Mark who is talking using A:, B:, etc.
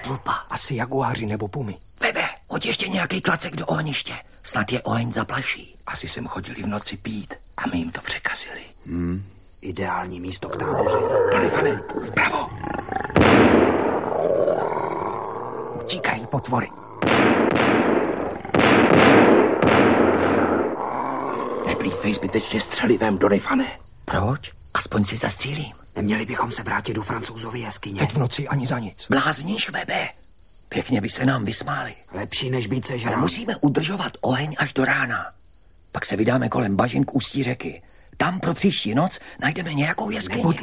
A: tlupa.
B: Asi jaguáři nebo pumy.
A: Vebe, hoď ještě nějaký klacek do ohniště. Snad je oheň zaplaší.
B: Asi sem chodili v noci pít a my jim to překazili.
C: Ideální místo k táboření.
B: Donifane, vpravo. Utíkají potvory. Neplýtvej zbytečně střelivem, Donifane.
A: Proč? Aspoň si zastřílím.
C: Neměli bychom se vrátit do Francouzovy jeskyně.
B: Teď v noci ani za nic.
A: Blázníš, Vebe. Pěkně by se nám vysmáli.
C: Lepší než být
A: Ale
C: sežrán.
A: musíme udržovat oheň až do rána. Pak se vydáme kolem bažin k ústí řeky. Tam pro příští noc najdeme nějakou jeskyni.
B: Buď